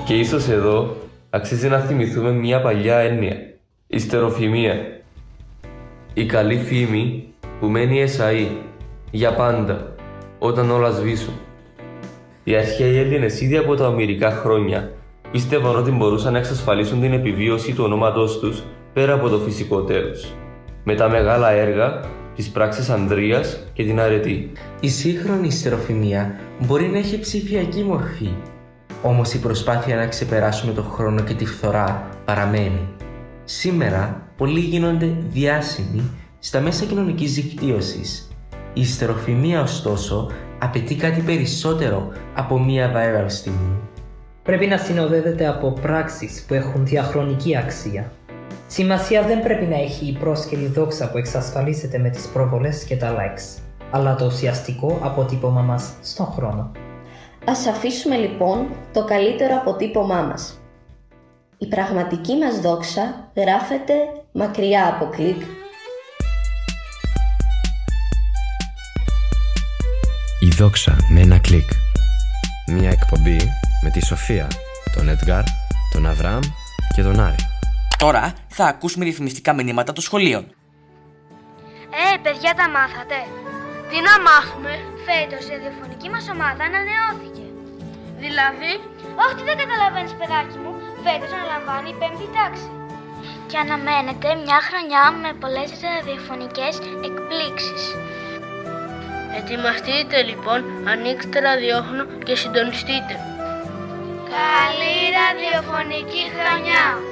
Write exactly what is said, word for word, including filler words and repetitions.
Και ίσως εδώ αξίζει να θυμηθούμε μια παλιά έννοια, η στεροφημία. Η καλή φήμη που μένει εσαΐ για πάντα όταν όλα σβήσουν. Οι αρχαίοι Έλληνες ήδη από τα ομηρικά χρόνια πίστευαν ότι μπορούσαν να εξασφαλίσουν την επιβίωση του ονόματός τους πέρα από το φυσικό τέλος, με τα μεγάλα έργα της πράξης Ανδρείας και την αρετή. Η σύγχρονη στεροφημία μπορεί να έχει ψηφιακή μορφή, όμως η προσπάθεια να ξεπεράσουμε τον χρόνο και τη φθορά παραμένει. Σήμερα, πολλοί γίνονται διάσημοι στα μέσα κοινωνικής δικτύωσης. Η στεροφημία, ωστόσο, απαιτεί κάτι περισσότερο από μία viral στιγμή. Πρέπει να συνοδεύεται από πράξεις που έχουν διαχρονική αξία. Σημασία δεν πρέπει να έχει η πρόσκαιρη δόξα που εξασφαλίζεται με τις προβολές και τα likes, αλλά το ουσιαστικό αποτύπωμα μας στον χρόνο. Ας αφήσουμε λοιπόν το καλύτερο αποτύπωμά μας. Η πραγματική μας δόξα γράφεται μακριά από κλικ. Η δόξα με ένα κλικ. Μια εκπομπή με τη Σοφία, τον Έντγκαρ, τον Αβραάμ και τον Άρη. Τώρα θα ακούσουμε ρυθμιστικά μηνύματα των σχολείων. Ε, παιδιά, τα μάθατε? Τι να μάθουμε? Φέτος η ραδιοφωνική μας ομάδα ανανεώθηκε. Δηλαδή? Όχι, τι δεν καταλαβαίνεις, παιδάκι μου. Φέτος αναλαμβάνει η πέμπτη τάξη. Και αναμένεται μια χρονιά με πολλές ραδιοφωνικές εκπλήξεις. Ετοιμαστείτε λοιπόν, ανοίξτε ραδιόφωνο και συντονιστείτε. Καλή ραδιοφωνική χρονιά!